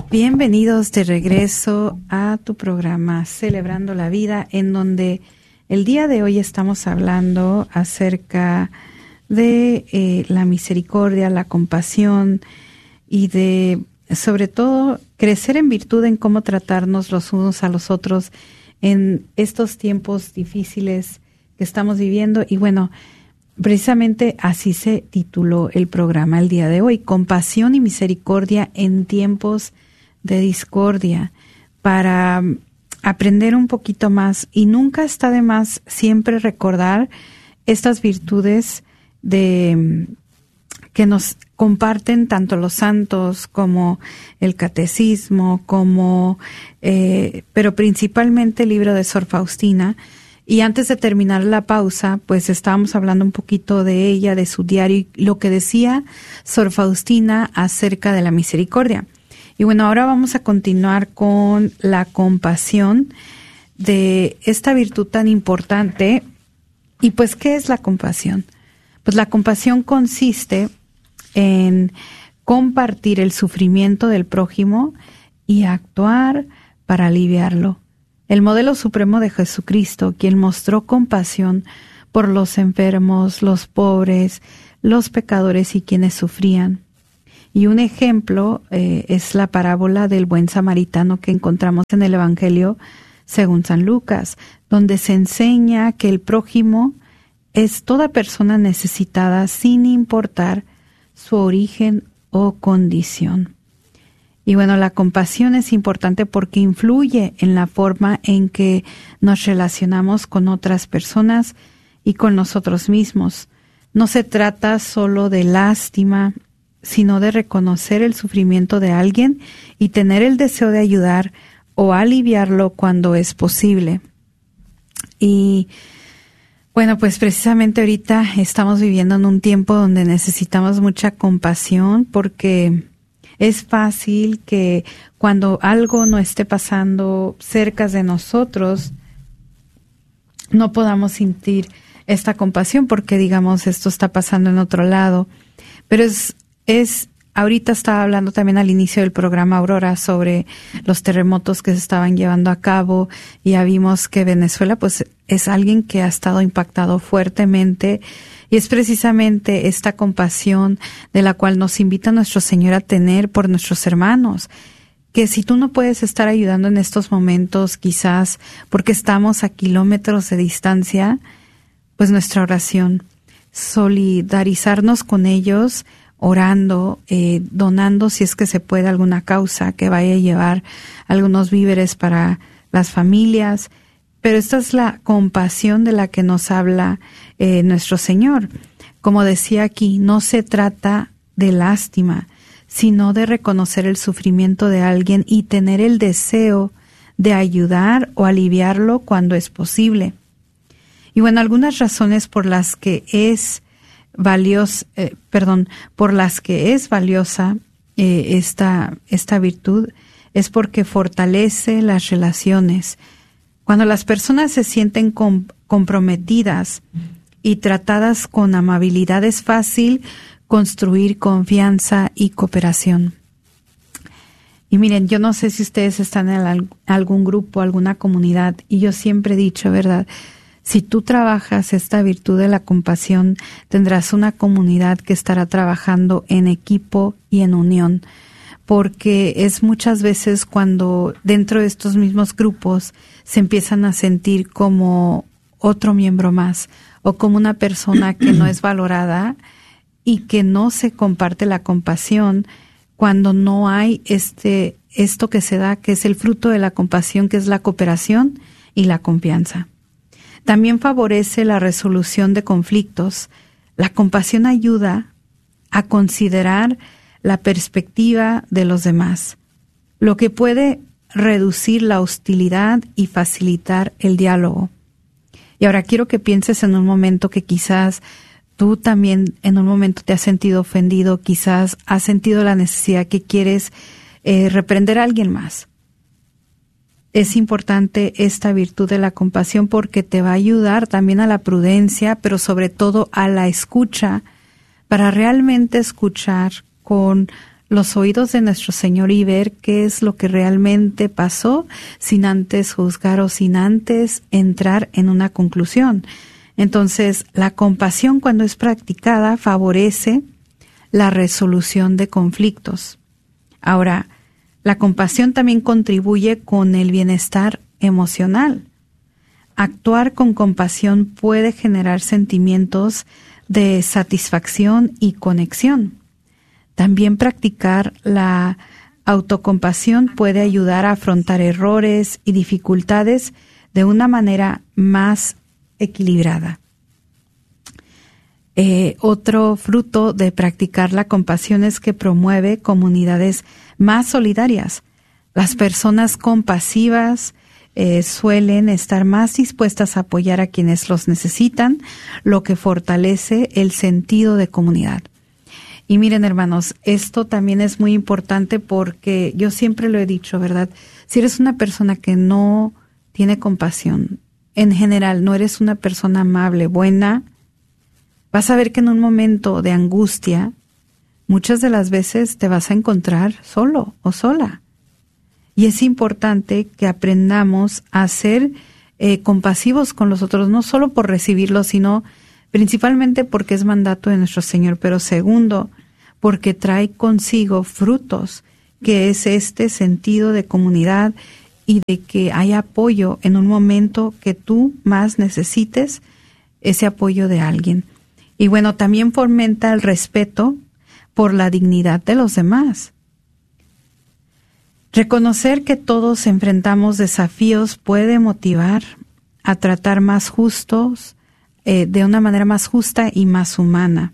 Bienvenidos de regreso a tu programa Celebrando la Vida, en donde el día de hoy estamos hablando acerca de la misericordia, la compasión y de, sobre todo, crecer en virtud en cómo tratarnos los unos a los otros en estos tiempos difíciles que estamos viviendo. Y bueno, precisamente así se tituló el programa el día de hoy, Compasión y Misericordia en tiempos de discordia, para aprender un poquito más. Y nunca está de más siempre recordar estas virtudes que nos comparten tanto los santos como el catecismo, como pero principalmente el libro de Sor Faustina. Y antes de terminar la pausa, pues estábamos hablando un poquito de ella, de su diario y lo que decía Sor Faustina acerca de la misericordia. Y bueno, ahora vamos a continuar con la compasión, de esta virtud tan importante. Y pues, ¿qué es la compasión? Pues la compasión consiste en compartir el sufrimiento del prójimo y actuar para aliviarlo. El modelo supremo de Jesucristo, quien mostró compasión por los enfermos, los pobres, los pecadores y quienes sufrían. Y un ejemplo es la parábola del buen samaritano que encontramos en el Evangelio según San Lucas, donde se enseña que el prójimo es toda persona necesitada sin importar su origen o condición. Y bueno, la compasión es importante porque influye en la forma en que nos relacionamos con otras personas y con nosotros mismos. No se trata solo de lástima, sino de reconocer el sufrimiento de alguien y tener el deseo de ayudar o aliviarlo cuando es posible. Y bueno, pues precisamente ahorita estamos viviendo en un tiempo donde necesitamos mucha compasión, porque es fácil que cuando algo no esté pasando cerca de nosotros, no podamos sentir esta compasión porque digamos esto está pasando en otro lado. Pero ahorita estaba hablando también al inicio del programa Aurora sobre los terremotos que se estaban llevando a cabo, y ya vimos que Venezuela pues es alguien que ha estado impactado fuertemente, y es precisamente esta compasión de la cual nos invita nuestro Señor a tener por nuestros hermanos, que si tú no puedes estar ayudando en estos momentos, quizás porque estamos a kilómetros de distancia, pues nuestra oración, solidarizarnos con ellos, orando, donando si es que se puede alguna causa que vaya a llevar algunos víveres para las familias. Pero esta es la compasión de la que nos habla nuestro Señor. Como decía aquí, no se trata de lástima, sino de reconocer el sufrimiento de alguien y tener el deseo de ayudar o aliviarlo cuando es posible. Y bueno, algunas razones por las que es valiosa esta virtud es porque fortalece las relaciones. Cuando las personas se sienten comprometidas y tratadas con amabilidad, es fácil construir confianza y cooperación. Y miren, yo no sé si ustedes están en algún grupo, alguna comunidad, y yo siempre he dicho, ¿verdad?, si tú trabajas esta virtud de la compasión, tendrás una comunidad que estará trabajando en equipo y en unión, porque es muchas veces cuando dentro de estos mismos grupos se empiezan a sentir como otro miembro más o como una persona que no es valorada y que no se comparte la compasión, cuando no hay esto que se da, que es el fruto de la compasión, que es la cooperación y la confianza. También favorece la resolución de conflictos. La compasión ayuda a considerar la perspectiva de los demás, lo que puede reducir la hostilidad y facilitar el diálogo. Y ahora quiero que pienses en un momento que quizás tú también en un momento te has sentido ofendido, quizás has sentido la necesidad que quieres reprender a alguien más. Es importante esta virtud de la compasión porque te va a ayudar también a la prudencia, pero sobre todo a la escucha, para realmente escuchar con los oídos de nuestro Señor y ver qué es lo que realmente pasó sin antes juzgar o sin antes entrar en una conclusión. Entonces, la compasión, cuando es practicada, favorece la resolución de conflictos. Ahora, la compasión también contribuye con el bienestar emocional. Actuar con compasión puede generar sentimientos de satisfacción y conexión. También practicar la autocompasión puede ayudar a afrontar errores y dificultades de una manera más equilibrada. Otro fruto de practicar la compasión es que promueve comunidades más solidarias. Las personas compasivas suelen estar más dispuestas a apoyar a quienes los necesitan, lo que fortalece el sentido de comunidad. Y miren, hermanos, esto también es muy importante porque yo siempre lo he dicho, ¿verdad? Si eres una persona que no tiene compasión, en general no eres una persona amable, buena, vas a ver que en un momento de angustia, muchas de las veces te vas a encontrar solo o sola. Y es importante que aprendamos a ser compasivos con los otros, no solo por recibirlos, sino principalmente porque es mandato de nuestro Señor, pero segundo, porque trae consigo frutos, que es este sentido de comunidad y de que hay apoyo en un momento que tú más necesites ese apoyo de alguien. Y bueno, también fomenta el respeto por la dignidad de los demás. Reconocer que todos enfrentamos desafíos puede motivar a tratar más justos, de una manera más justa y más humana.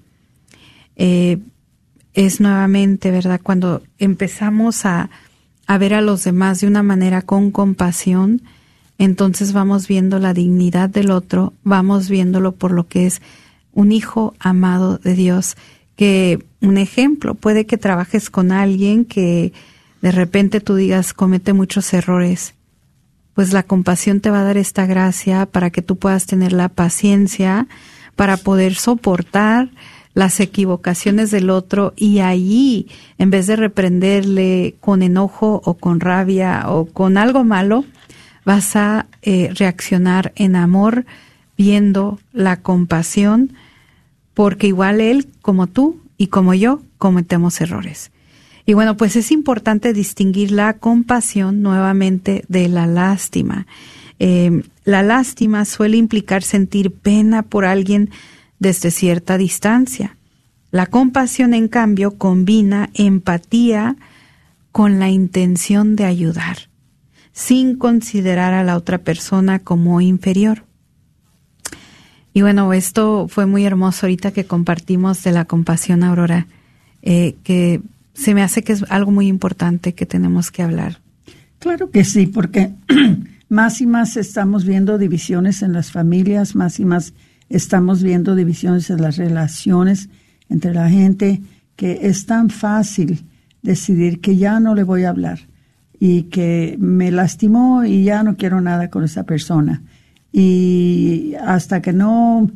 Es nuevamente, ¿verdad?, cuando empezamos a ver a los demás de una manera con compasión, entonces vamos viendo la dignidad del otro, vamos viéndolo por lo que es un hijo amado de Dios. Que un ejemplo, puede que trabajes con alguien que de repente tú digas comete muchos errores, pues la compasión te va a dar esta gracia para que tú puedas tener la paciencia para poder soportar las equivocaciones del otro, y allí, en vez de reprenderle con enojo o con rabia o con algo malo, vas a reaccionar en amor, viendo la compasión, porque igual él, como tú y como yo, cometemos errores. Y bueno, pues es importante distinguir la compasión nuevamente de la lástima. La lástima suele implicar sentir pena por alguien desde cierta distancia. La compasión, en cambio, combina empatía con la intención de ayudar, sin considerar a la otra persona como inferior. Y bueno, esto fue muy hermoso ahorita que compartimos de la compasión, Aurora, que se me hace que es algo muy importante que tenemos que hablar. Claro que sí, porque más y más estamos viendo divisiones en las familias, más y más estamos viendo divisiones en las relaciones entre la gente, que es tan fácil decidir que ya no le voy a hablar y que me lastimó y ya no quiero nada con esa persona. Y hasta que no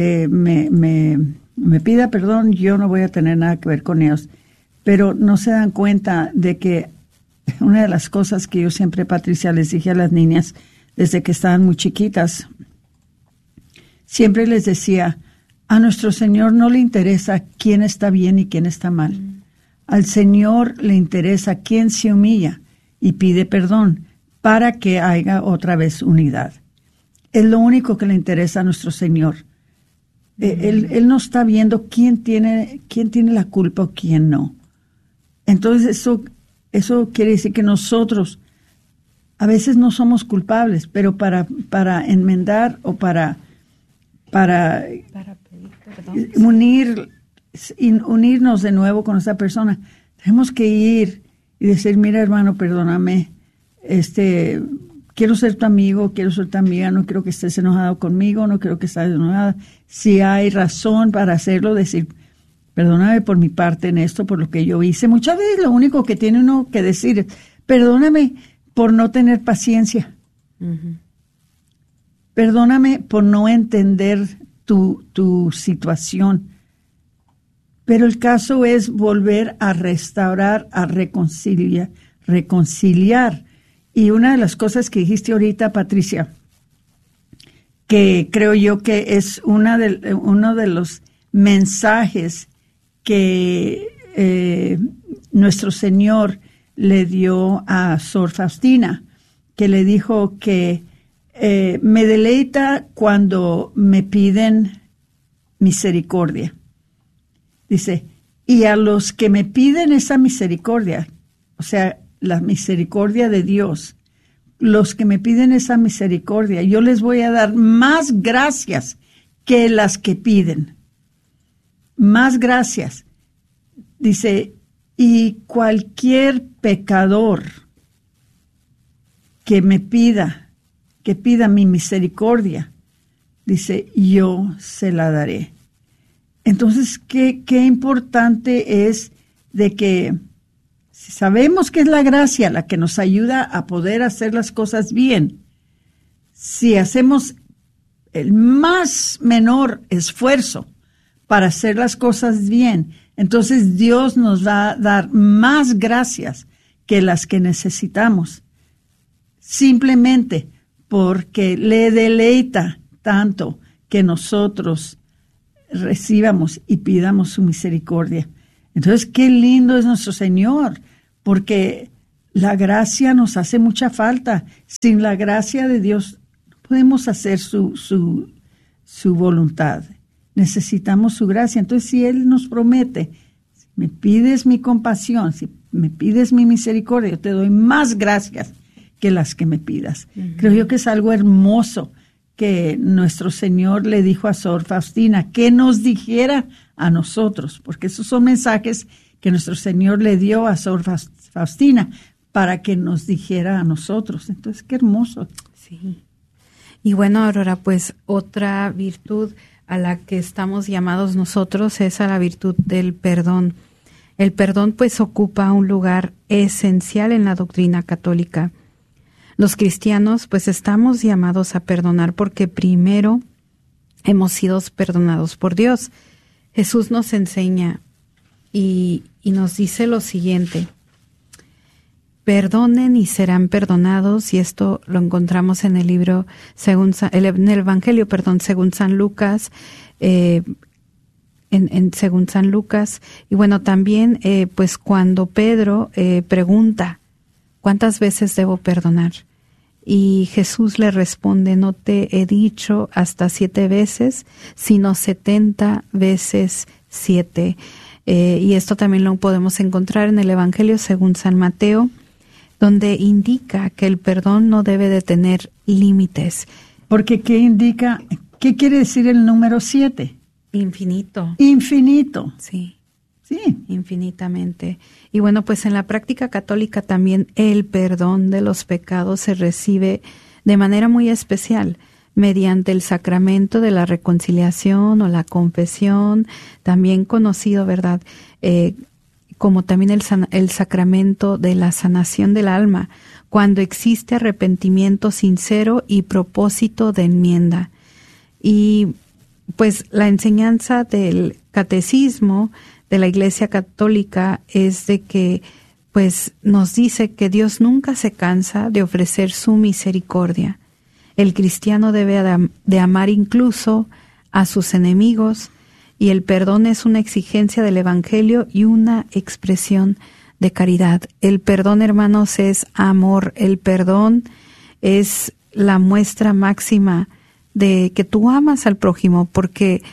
me pida perdón, yo no voy a tener nada que ver con ellos. Pero no se dan cuenta de que una de las cosas que yo siempre, Patricia, les dije a las niñas desde que estaban muy chiquitas, siempre les decía, a nuestro Señor no le interesa quién está bien y quién está mal. Al Señor le interesa quién se humilla y pide perdón para que haya otra vez unidad. Es lo único que le interesa a nuestro Señor. Él no está viendo quién tiene la culpa o quién no. Entonces eso quiere decir que nosotros a veces no somos culpables, pero para enmendar o para unirnos de nuevo con esa persona, tenemos que ir y decir, mira, hermano, perdóname, quiero ser tu amigo, quiero ser tu amiga, no quiero que estés enojado conmigo, no quiero que estés enojada. Si hay razón para hacerlo, decir, perdóname por mi parte en esto, por lo que yo hice. Muchas veces lo único que tiene uno que decir es, perdóname por no tener paciencia. Uh-huh. Perdóname por no entender tu situación. Pero el caso es volver a restaurar, a reconciliar. Y una de las cosas que dijiste ahorita, Patricia, que creo yo que es uno de los mensajes que nuestro Señor le dio a Sor Faustina, que le dijo que me deleita cuando me piden misericordia. Dice, y a los que me piden esa misericordia, o sea, la misericordia de Dios, los que me piden esa misericordia, yo les voy a dar más gracias que las que piden. Más gracias. Dice, y cualquier pecador que me pida, que pida mi misericordia, dice, yo se la daré. Entonces, qué importante es de que si sabemos que es la gracia la que nos ayuda a poder hacer las cosas bien, si hacemos el más menor esfuerzo para hacer las cosas bien, entonces Dios nos va a dar más gracias que las que necesitamos, simplemente porque le deleita tanto que nosotros recibamos y pidamos su misericordia. Entonces, qué lindo es nuestro Señor, porque la gracia nos hace mucha falta. Sin la gracia de Dios no podemos hacer su voluntad. Necesitamos su gracia. Entonces, si Él nos promete, si me pides mi compasión, si me pides mi misericordia, yo te doy más gracias que las que me pidas. Uh-huh. Creo yo que es algo hermoso que nuestro Señor le dijo a Sor Faustina, que nos dijera a nosotros, porque esos son mensajes que nuestro Señor le dio a Sor Faustina para que nos dijera a nosotros. Entonces, qué hermoso. Sí. Y bueno, Aurora, pues otra virtud a la que estamos llamados nosotros es a la virtud del perdón. El perdón pues ocupa un lugar esencial en la doctrina católica. Los cristianos pues estamos llamados a perdonar porque primero hemos sido perdonados por Dios. Jesús nos enseña y nos dice lo siguiente: perdonen y serán perdonados, y esto lo encontramos en el libro en el Evangelio, según San Lucas, según San Lucas. Y bueno, también pues cuando Pedro pregunta, ¿cuántas veces debo perdonar? Y Jesús le responde, no te he dicho hasta 7 veces, sino 70 veces 7. Y esto también lo podemos encontrar en el Evangelio según San Mateo, donde indica que el perdón no debe de tener límites. Porque ¿qué quiere decir el número 7? Infinito. Infinito. Sí. Sí. Infinitamente. Y bueno, pues en la práctica católica también el perdón de los pecados se recibe de manera muy especial mediante el sacramento de la reconciliación o la confesión, también conocido, ¿verdad?, como también el sacramento de la sanación del alma, cuando existe arrepentimiento sincero y propósito de enmienda. Y pues la enseñanza del catecismo de la Iglesia Católica es de que pues nos dice que Dios nunca se cansa de ofrecer su misericordia. El cristiano debe de amar incluso a sus enemigos, y el perdón es una exigencia del Evangelio y una expresión de caridad. El perdón, hermanos, es amor. El perdón es la muestra máxima de que tú amas al prójimo, porque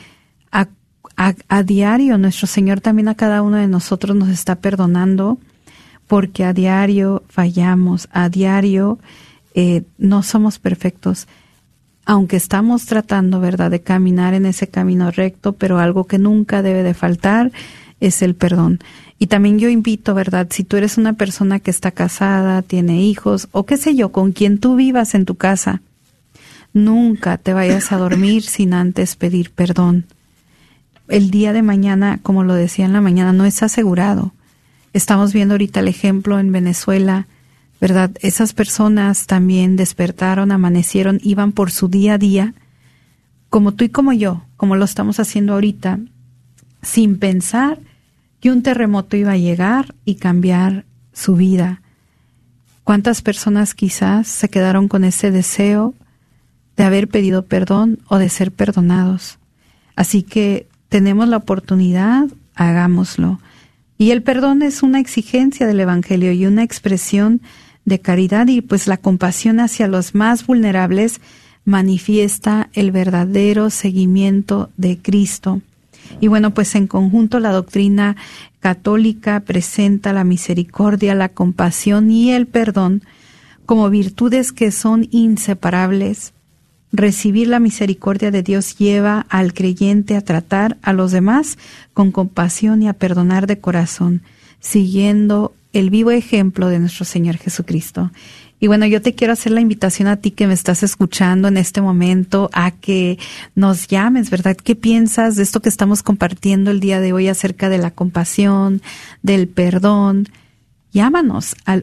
a diario nuestro Señor también a cada uno de nosotros nos está perdonando, porque a diario fallamos, a diario no somos perfectos, aunque estamos tratando, ¿verdad?, de caminar en ese camino recto, pero algo que nunca debe de faltar es el perdón. Y también yo invito, ¿verdad?, si tú eres una persona que está casada, tiene hijos, o qué sé yo, con quien tú vivas en tu casa, nunca te vayas a dormir sin antes pedir perdón. El día de mañana, como lo decía en la mañana, no es asegurado. Estamos viendo ahorita el ejemplo en Venezuela, ¿verdad? Esas personas también despertaron, amanecieron, iban por su día a día, como tú y como yo, como lo estamos haciendo ahorita, sin pensar que un terremoto iba a llegar y cambiar su vida. ¿Cuántas personas quizás se quedaron con ese deseo de haber pedido perdón o de ser perdonados? Así que tenemos la oportunidad, hagámoslo. Y el perdón es una exigencia del Evangelio y una expresión de caridad, y pues la compasión hacia los más vulnerables manifiesta el verdadero seguimiento de Cristo. Y bueno, pues en conjunto la doctrina católica presenta la misericordia, la compasión y el perdón como virtudes que son inseparables. Recibir la misericordia de Dios lleva al creyente a tratar a los demás con compasión y a perdonar de corazón, siguiendo el vivo ejemplo de nuestro Señor Jesucristo. Y bueno, yo te quiero hacer la invitación a ti que me estás escuchando en este momento a que nos llames, ¿verdad? ¿Qué piensas de esto que estamos compartiendo el día de hoy acerca de la compasión, del perdón? Llámanos al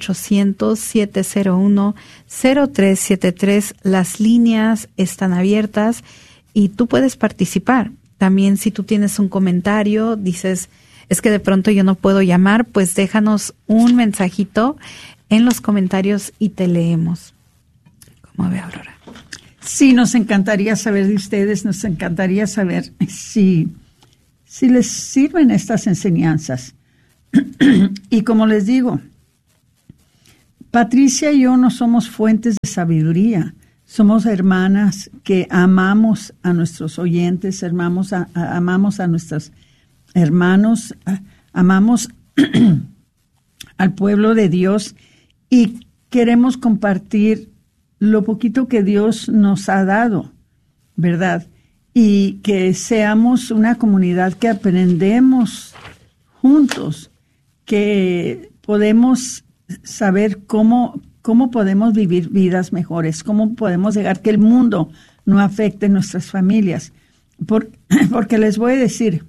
1-800-701-0373. Las líneas están abiertas y tú puedes participar. También si tú tienes un comentario, dices, es que de pronto yo no puedo llamar, pues déjanos un mensajito en los comentarios y te leemos. ¿Cómo ve, Aurora? Sí, nos encantaría saber de ustedes, nos encantaría saber si les sirven estas enseñanzas. Y como les digo, Patricia y yo no somos fuentes de sabiduría, somos hermanas que amamos a nuestros oyentes, amamos a nuestros hermanos, amamos al pueblo de Dios y queremos compartir lo poquito que Dios nos ha dado, ¿verdad? Y que seamos una comunidad que aprendemos juntos, que podemos saber cómo podemos vivir vidas mejores, cómo podemos dejar que el mundo no afecte nuestras familias. Porque les voy a decir,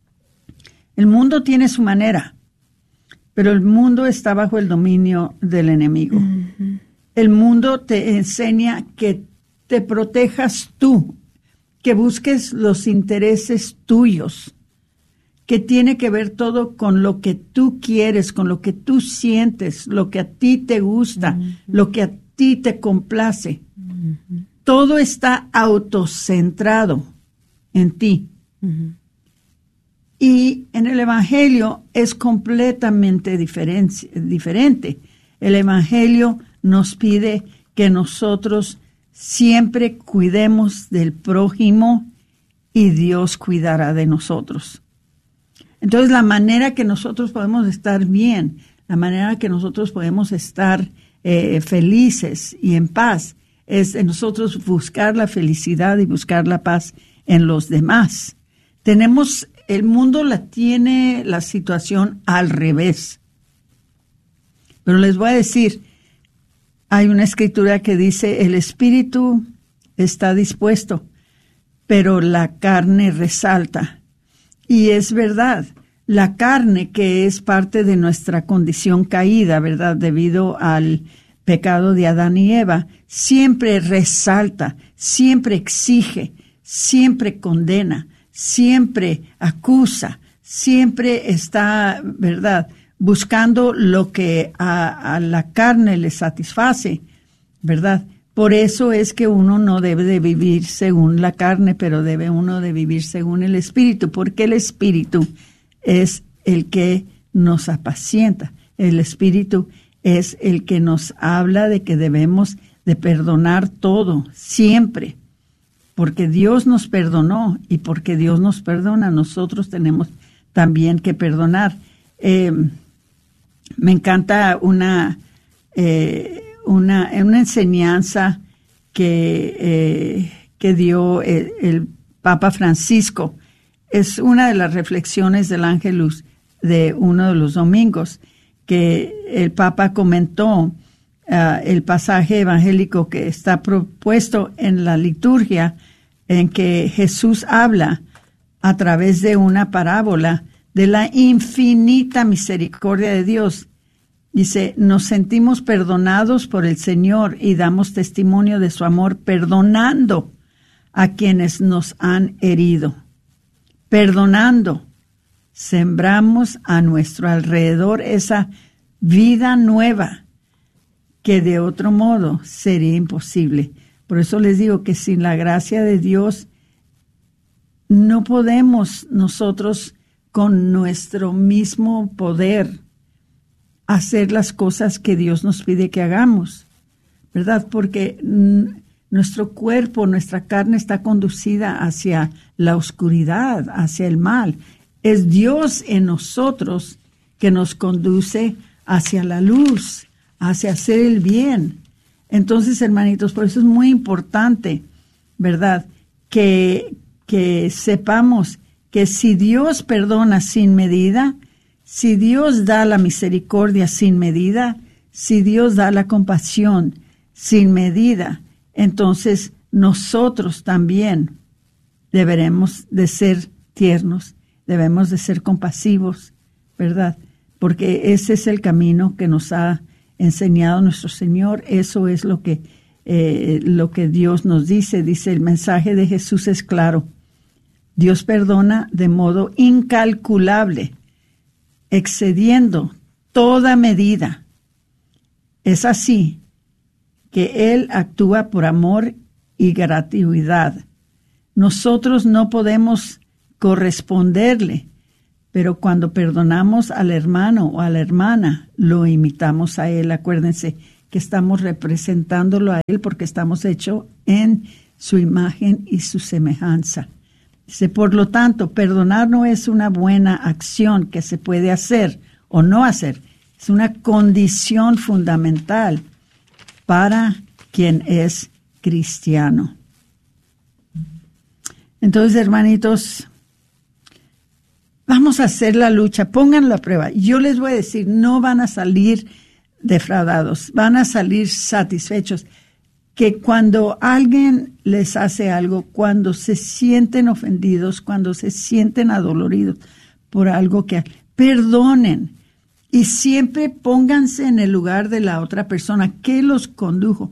el mundo tiene su manera, pero el mundo está bajo el dominio del enemigo. Uh-huh. El mundo te enseña que te protejas tú, que busques los intereses tuyos, que tiene que ver todo con lo que tú quieres, con lo que tú sientes, lo que a ti te gusta, uh-huh, lo que a ti te complace. Uh-huh. Todo está autocentrado en ti. Uh-huh. Y en el Evangelio es completamente diferente. El Evangelio nos pide que nosotros siempre cuidemos del prójimo y Dios cuidará de nosotros. Entonces, la manera que nosotros podemos estar bien, la manera que nosotros podemos estar felices y en paz, es en nosotros buscar la felicidad y buscar la paz en los demás. El mundo tiene la situación al revés. Pero les voy a decir, hay una escritura que dice, el espíritu está dispuesto, pero la carne resalta. Y es verdad, la carne, que es parte de nuestra condición caída, ¿verdad? Debido al pecado de Adán y Eva, siempre resalta, siempre exige, siempre condena, siempre acusa, siempre está, ¿verdad?, buscando lo que a la carne le satisface, ¿verdad? Por eso es que uno no debe de vivir según la carne, pero debe uno de vivir según el Espíritu, porque el Espíritu es el que nos apacienta. El Espíritu es el que nos habla de que debemos de perdonar todo, siempre. Porque Dios nos perdonó y porque Dios nos perdona, nosotros tenemos también que perdonar. Me encanta una enseñanza que dio el Papa Francisco. Es una de las reflexiones del Ángelus de uno de los domingos, que el Papa comentó el pasaje evangélico que está propuesto en la liturgia, en que Jesús habla a través de una parábola de la infinita misericordia de Dios. Dice, nos sentimos perdonados por el Señor y damos testimonio de su amor perdonando a quienes nos han herido. perdonando, sembramos a nuestro alrededor esa vida nueva que de otro modo sería imposible. Por eso les digo que sin la gracia de Dios no podemos nosotros con nuestro mismo poder hacer las cosas que Dios nos pide que hagamos, ¿verdad? Porque nuestro cuerpo, nuestra carne está conducida hacia la oscuridad, hacia el mal. Es Dios en nosotros que nos conduce hacia la luz, hacia hacer el bien. Entonces, hermanitos, por eso es muy importante, ¿verdad? Que sepamos que si Dios perdona sin medida, si Dios da la misericordia sin medida, si Dios da la compasión sin medida, entonces nosotros también deberemos de ser tiernos, debemos de ser compasivos, ¿verdad? Porque ese es el camino que nos ha enseñado nuestro Señor. Eso es lo que Dios nos dice. Dice, el mensaje de Jesús es claro. Dios perdona de modo incalculable, excediendo toda medida. Es así que Él actúa por amor y gratuidad. Nosotros no podemos corresponderle, pero cuando perdonamos al hermano o a la hermana, lo imitamos a Él. Acuérdense que estamos representándolo a Él porque estamos hechos en su imagen y su semejanza. Dice, por lo tanto, perdonar no es una buena acción que se puede hacer o no hacer. Es una condición fundamental para quien es cristiano. Entonces, hermanitos, vamos a hacer la lucha. Pónganlo a prueba. Yo les voy a decir, no van a salir defraudados, van a salir satisfechos. Que cuando alguien les hace algo, cuando se sienten ofendidos, cuando se sienten adoloridos por algo que perdonen y siempre pónganse en el lugar de la otra persona. ¿Qué los condujo?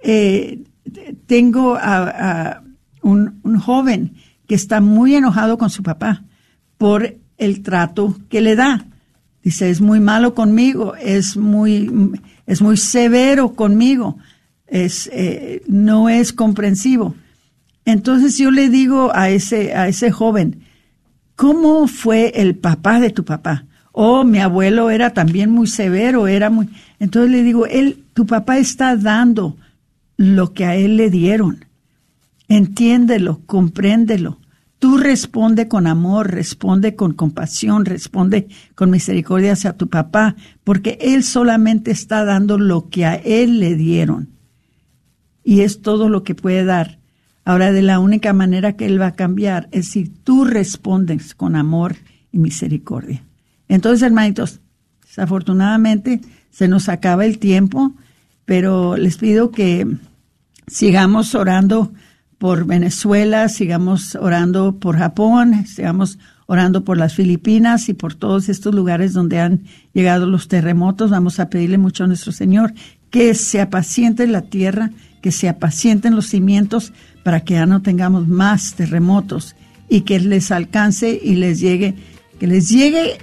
Tengo a un joven que está muy enojado con su papá por el trato que le da. Dice, es muy malo conmigo, es muy severo conmigo. No es comprensivo. Entonces yo le digo a ese joven, ¿cómo fue el papá de tu papá? Oh, mi abuelo era también muy severo, Entonces le digo, tu papá está dando lo que a él le dieron. Entiéndelo, compréndelo. Tú responde con amor, responde con compasión, responde con misericordia hacia tu papá, porque él solamente está dando lo que a él le dieron. Y es todo lo que puede dar. Ahora, de la única manera que él va a cambiar es si tú respondes con amor y misericordia. Entonces, hermanitos, desafortunadamente se nos acaba el tiempo, pero les pido que sigamos orando por Venezuela, sigamos orando por Japón, sigamos orando por las Filipinas y por todos estos lugares donde han llegado los terremotos. Vamos a pedirle mucho a nuestro Señor que se apaciente la tierra, que se apacienten los cimientos para que ya no tengamos más terremotos y que les alcance y que les llegue.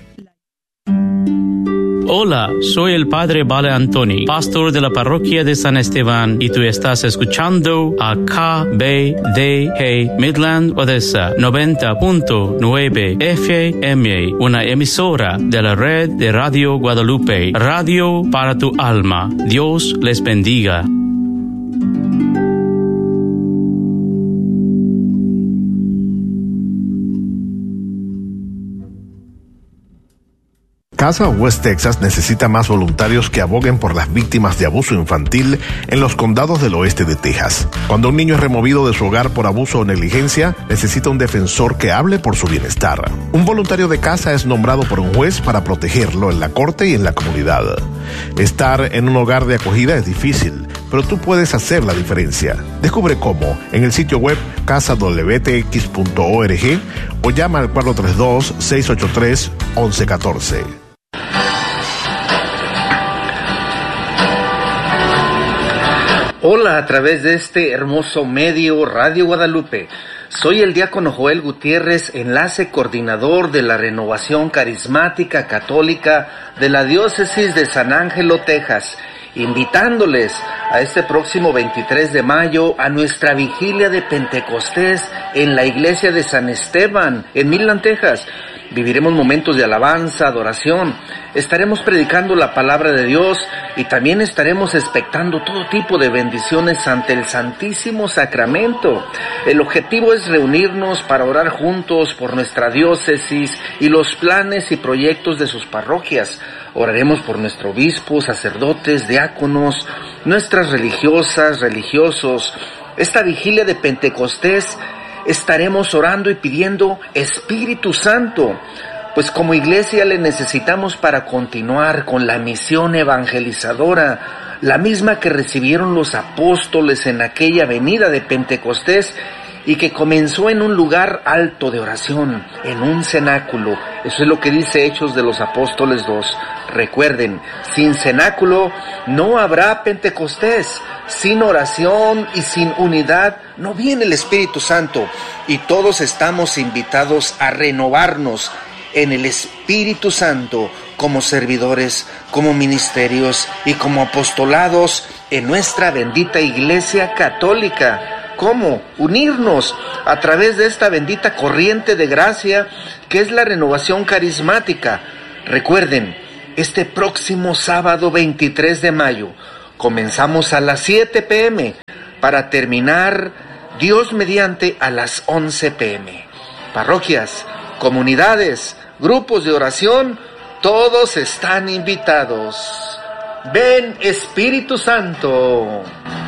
Hola, soy el Padre Vale Antoni, pastor de la parroquia de San Esteban, y tú estás escuchando a KBDG Midland, Odessa, 90.9 FM, una emisora de la red de Radio Guadalupe, radio para tu alma. Dios les bendiga. Casa West Texas necesita más voluntarios que aboguen por las víctimas de abuso infantil en los condados del oeste de Texas. Cuando un niño es removido de su hogar por abuso o negligencia, necesita un defensor que hable por su bienestar. Un voluntario de casa es nombrado por un juez para protegerlo en la corte y en la comunidad. Estar en un hogar de acogida es difícil, pero tú puedes hacer la diferencia. Descubre cómo en el sitio web casadwtx.org o llama al 432-683-1114. Hola, a través de este hermoso medio Radio Guadalupe. Soy el diácono Joel Gutiérrez, enlace coordinador de la Renovación Carismática Católica de la Diócesis de San Ángelo, Texas, invitándoles a este próximo 23 de mayo a nuestra vigilia de Pentecostés en la iglesia de San Esteban, en Midland, Texas. Viviremos momentos de alabanza, adoración, estaremos predicando la palabra de Dios y también estaremos expectando todo tipo de bendiciones ante el Santísimo Sacramento. El objetivo es reunirnos para orar juntos por nuestra diócesis y los planes y proyectos de sus parroquias. Oraremos por nuestro obispo, sacerdotes, diáconos, nuestras religiosas, religiosos. Esta vigilia de Pentecostés estaremos orando y pidiendo Espíritu Santo, pues como iglesia le necesitamos para continuar con la misión evangelizadora, la misma que recibieron los apóstoles en aquella venida de Pentecostés y que comenzó en un lugar alto de oración, en un cenáculo. Eso es lo que dice Hechos de los Apóstoles 2. Recuerden, sin cenáculo no habrá Pentecostés. Sin oración y sin unidad no viene el Espíritu Santo, y todos estamos invitados a renovarnos en el Espíritu Santo como servidores, como ministerios y como apostolados en nuestra bendita Iglesia Católica. ¿Cómo? Unirnos a través de esta bendita corriente de gracia que es la renovación carismática. Recuerden, este próximo sábado 23 de mayo, comenzamos a las 7 p.m. para terminar, Dios mediante, a las 11 p.m. Parroquias, comunidades, grupos de oración, todos están invitados. Ven, Espíritu Santo.